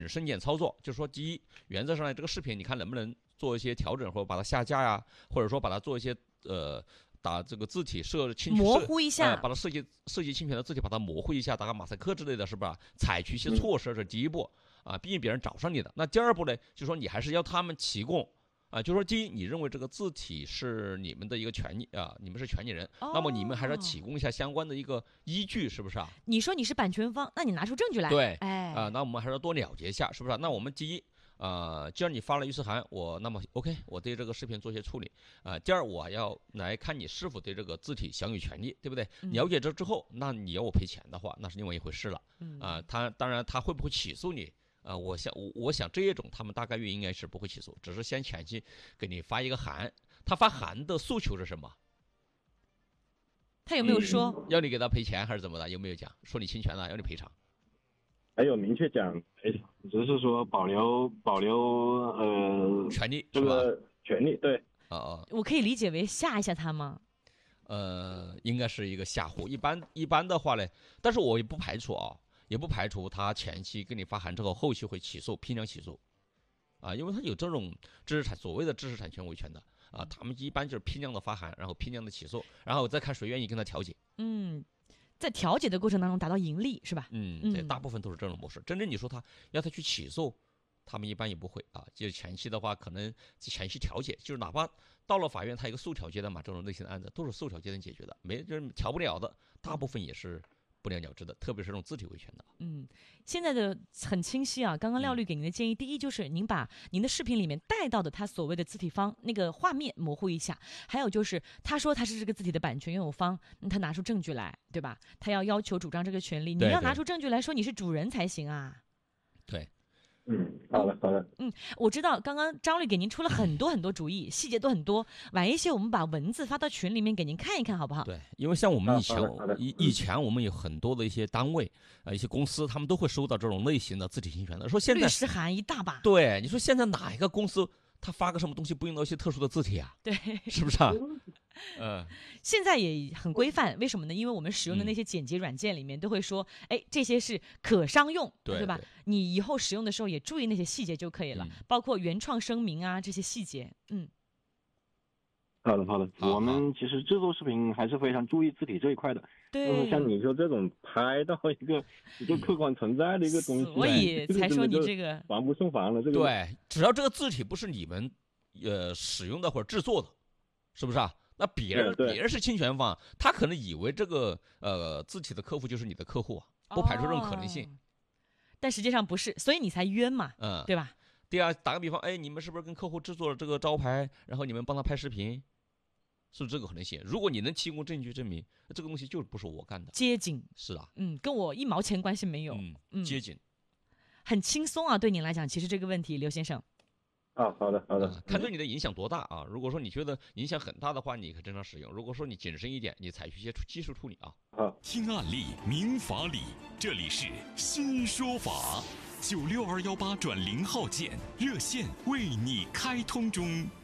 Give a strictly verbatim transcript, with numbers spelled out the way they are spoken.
深检操作，就是说，第一，原则上来这个视频你看能不能做一些调整，或者把它下架呀，或者说把它做一些呃。打这个字体设侵模糊一下、 呃，把它设计设计侵权的字体把它模糊一下，打个马赛克之类的，是吧？采取一些措施是第一步啊，避免别人找上你的。那第二步呢，就是说你还是要他们提供啊，就是说第一，你认为这个字体是你们的一个权利啊，你们是权利人，哦、那么你们还是要提供一下相关的一个依据，是不是啊？ 你说你是版权方，那你拿出证据来。 对， 哎啊，那我们还是要多了解一下，是不是、啊？那我们第一。啊、呃，既然你发了律师函，我那么 OK， 我对这个视频做一些处理啊、呃。第二，我要来看你是否对这个字体享有权利，对不对？ 嗯、 了解这之后，那你要我赔钱的话，那是另外一回事了啊、 嗯呃。他当然他会不会起诉你啊、呃？我想我我想这一种他们大概率应该是不会起诉，只是先前期给你发一个函。他发函的诉求是什么？ 他有没有说要你给他赔钱还是怎么的？有没有讲说你侵权了要你赔偿？ 还有明确讲赔偿，只是说保留保留呃权利， 这个权利，对啊啊， 我可以理解为吓一下他吗？ 呃，应该是一个吓唬。一般一般的话呢，但是我也不排除啊，也不排除他前期给你发函之后，后期会起诉，批量起诉，啊，因为他有这种知识产所谓的知识产权维权的啊，他们一般就是批量的发函，然后批量的起诉，然后再看谁愿意跟他调解。 嗯。在调解的过程当中达到盈利是吧？ 嗯，对，大部分都是这种模式。真正你说他要他去起诉，他们一般也不会啊。就是前期的话，可能前期调解，就是哪怕到了法院，他一个诉调阶段嘛，这种类型的案子都是诉调阶段解决的，没就是调不了的，大部分也是不了了之的，特别是这种字体维权的。 嗯，现在的很清晰啊。刚刚廖律给您的建议，嗯、第一就是您把您的视频里面带到的他所谓的字体方那个画面模糊一下，还有就是他说他是这个字体的版权拥有方，那他拿出证据来，对吧？他要要求主张这个权利，你要拿出证据来说你是主人才行啊。 对。 嗯，好的，好的。 嗯，我知道，刚刚张律给您出了很多很多主意，细节都很多。晚一些我们把文字发到群里面给您看一看，好不好？ 对，因为像我们以前， 啊、 以以前我们有很多的一些单位啊、呃，一些公司，他们都会收到这种类型的字体侵权的。说现在律师函一大把。 对，你说现在哪一个公司他发个什么东西不用到一些特殊的字体啊？ 对， 是不是啊？嗯， 现在也很规范，为什么呢？因为我们使用的那些剪辑软件里面都会说，哎、嗯，这些是可商用， 对, 对吧？ 对你以后使用的时候也注意那些细节就可以了，嗯、包括原创声明啊这些细节。嗯， 好的好的， 好好我们其实制作视频还是非常注意字体这一块的。 对， 就是像你说这种拍到一个一个客观存在的一个东西， 所以才说你这个防不胜防了。这个对，只要这个字体不是你们呃使用的或者制作的，是不是啊？那别人别人是侵权方，他可能以为这个呃字体的客户就是你的客户啊，不排除这种可能性。 哦、但实际上不是，所以你才冤嘛， 嗯， 对吧？ 第二，打个比方，哎，你们是不是跟客户制作了这个招牌，然后你们帮他拍视频，是不是这个可能性？如果你能提供证据证明这个东西就不是我干的， 接近是啊， 嗯，跟我一毛钱关系没有， 嗯，嗯接近， 很轻松啊，对你来讲，其实这个问题，刘先生。 啊，好的好的、 嗯，看对你的影响多大啊！如果说你觉得影响很大的话，你可以正常使用；如果说你谨慎一点，你采取一些技术处理啊。 好， 听案例明法理，这里是新说法，九六二幺八转零号键热线为你开通中。